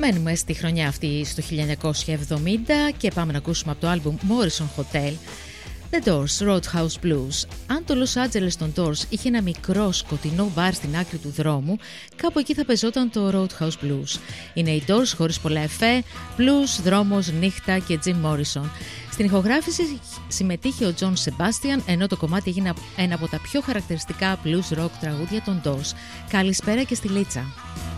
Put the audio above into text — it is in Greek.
Μένουμε στη χρονιά αυτή στο 1970 και πάμε να ακούσουμε από το άλμπουμ Morrison Hotel The Doors, Roadhouse Blues. Αν το Los Angeles των Doors είχε ένα μικρό σκοτεινό μπαρ στην άκρη του δρόμου, κάπου εκεί θα πεζόταν το Roadhouse Blues. Είναι οι Doors χωρίς πολλά εφέ, blues, δρόμος, νύχτα και Jim Morrison. Στην ηχογράφηση συμμετείχε ο John Sebastian, ενώ το κομμάτι έγινε ένα από τα πιο χαρακτηριστικά blues rock τραγούδια των Doors. Καλησπέρα και στη Λίτσα.